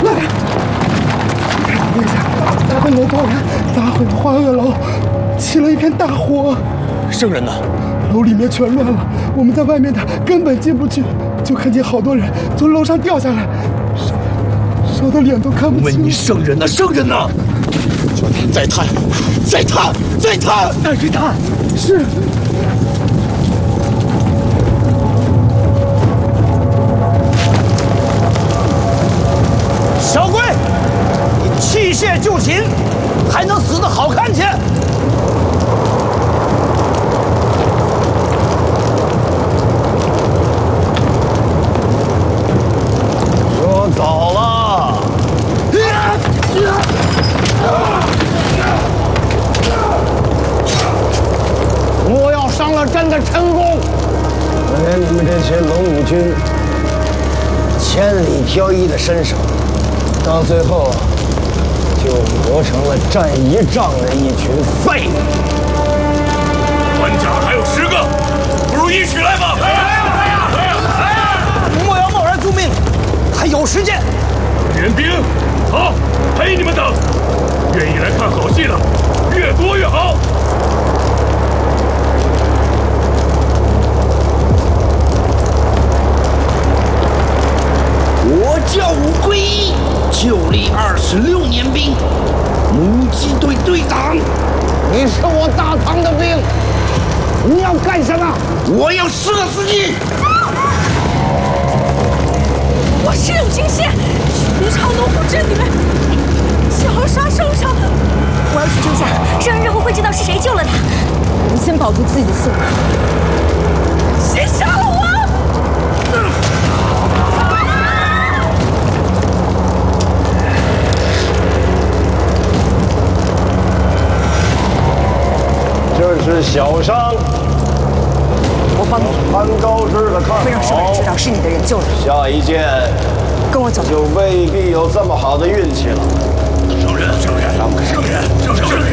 快点！殿下，他被楼暴人砸毁了花萼楼，起了一片大火。 圣人呢？ 楼里面全乱了，我们在外面的根本进不去，就看见好多人从楼上掉下来，烧的脸都看不清。 问你圣人呢？圣人呢？再探，再探，再探， 再去探。是。 小贵，你弃械就擒，还能死得好看些？说早了。 我要上了朕的成功，你们这些龙武军千里挑一的身手，到最后就磨成了战一丈的一群废物。 关甲还有10个，不如一起来吧！来呀！ 莫要贸然遵命，还有时间。 援兵，好，陪你们等。愿意来看好戏的，越多越好。 我叫武归一，就历26年兵，母鸡队队长。 你是我大唐的兵，你要干什么？ 我要射死你！ 我是永清县余朝农户镇里面小杀受伤，我要去救下，让任务会知道是谁救了他。你先保住自己的性命，先杀了我！ 这是小伤， 我帮你。 攀高枝的看会让所有人知道是你的人救了你。 下一件跟我走。 就未必有这么好的运气了。 圣人，